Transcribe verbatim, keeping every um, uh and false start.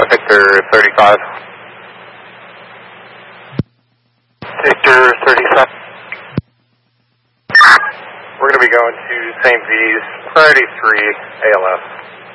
Victor thirty-five. Victor thirty-seven. We're going to be going to Saint V's, priority three, A L S.